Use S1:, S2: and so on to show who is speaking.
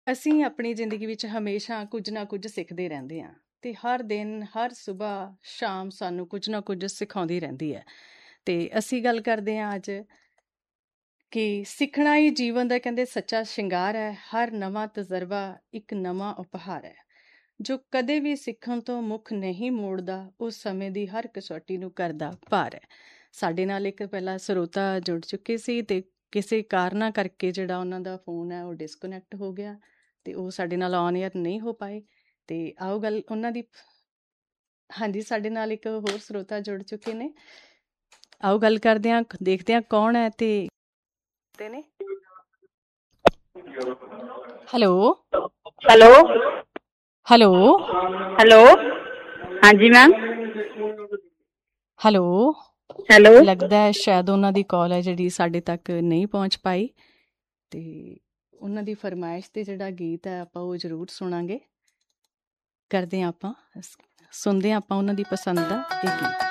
S1: ਅਸੀਂ ਆਪਣੀ ਜ਼ਿੰਦਗੀ ਵਿੱਚ ਹਮੇਸ਼ਾ ਕੁਝ ਨਾ ਕੁਝ ਸਿੱਖਦੇ ਰਹਿੰਦੇ ਹਾਂ ਅਤੇ ਹਰ ਦਿਨ ਹਰ ਸੁਬਾਹ ਸ਼ਾਮ ਸਾਨੂੰ ਕੁਝ ਨਾ ਕੁਝ ਸਿਖਾਉਂਦੀ ਰਹਿੰਦੀ ਹੈ। ਅਤੇ ਅਸੀਂ ਗੱਲ ਕਰਦੇ ਹਾਂ ਅੱਜ ਕਿ ਸਿੱਖਣਾ ਹੀ ਜੀਵਨ ਦਾ ਕਹਿੰਦੇ ਸੱਚਾ ਸ਼ਿੰਗਾਰ ਹੈ। ਹਰ ਨਵਾਂ ਤਜਰਬਾ ਇੱਕ ਨਵਾਂ ਉਪਹਾਰ ਹੈ। ਜੋ ਕਦੇ ਵੀ ਸਿੱਖਣ ਤੋਂ ਮੁੱਖ ਨਹੀਂ ਮੋੜਦਾ, ਉਸ ਸਮੇਂ ਦੀ ਹਰ ਕਸੌਟੀ ਨੂੰ ਕਰਦਾ ਭਾਰ ਹੈ। ਸਾਡੇ ਨਾਲ ਇੱਕ ਪਹਿਲਾਂ ਸਰੋਤਾ ਜੁੜ ਚੁੱਕੇ ਸੀ ਅਤੇ ਕਿਸੇ ਕਾਰਨਾਂ ਕਰਕੇ ਜਿਹੜਾ ਉਹਨਾਂ ਦਾ ਫੋਨ ਹੈ ਉਹ ਡਿਸਕਨੈਕਟ ਹੋ ਗਿਆ ਅਤੇ ਉਹ ਸਾਡੇ ਨਾਲ ਔਨ ਏਅਰ ਨਹੀਂ ਹੋ ਪਾਏ। ਅਤੇ ਆਓ ਗੱਲ ਉਹਨਾਂ ਦੀ ਹਾਂਜੀ, ਸਾਡੇ ਨਾਲ ਇੱਕ ਹੋਰ ਸਰੋਤਾ ਜੁੜ ਚੁੱਕੇ ਨੇ। ਆਓ ਗੱਲ ਕਰਦੇ ਹਾਂ, ਦੇਖਦੇ ਹਾਂ ਕੌਣ ਹੈ ਅਤੇ ਨੇ। ਹੈਲੋ
S2: ਹੈਲੋ
S1: ਹੈਲੋ
S2: ਹੈਲੋ ਹਾਂਜੀ ਮੈਮ।
S1: ਹੈਲੋ
S2: ਹੈਲੋ
S1: ਲੱਗਦਾ ਹੈ ਸ਼ਾਇਦ ਉਹਨਾਂ ਦੀ ਕਾਲ ਹੈ ਜਿਹੜੀ ਸਾਡੇ ਤੱਕ ਨਹੀਂ ਪਹੁੰਚ ਪਾਈ ਅਤੇ ਉਹਨਾਂ ਦੀ ਫਰਮਾਇਸ਼ 'ਤੇ ਜਿਹੜਾ ਗੀਤ ਹੈ ਆਪਾਂ ਉਹ ਜ਼ਰੂਰ ਸੁਣਾਂਗੇ। ਕਰਦੇ ਹਾਂ ਆਪਾਂ ਸੁਣਦੇ ਹਾਂ ਆਪਾਂ ਉਹਨਾਂ ਦੀ ਪਸੰਦ ਦਾ ਇਹ ਗੀਤ।